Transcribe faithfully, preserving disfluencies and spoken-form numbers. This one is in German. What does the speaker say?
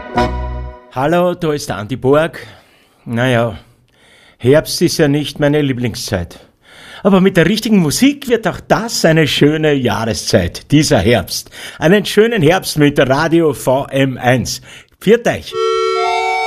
Hallo, da ist der Andi Borg. Naja, Herbst ist ja nicht meine Lieblingszeit. Aber mit der richtigen Musik wird auch das eine schöne Jahreszeit, dieser Herbst. Einen schönen Herbst mit Radio V M eins. Pfiat euch!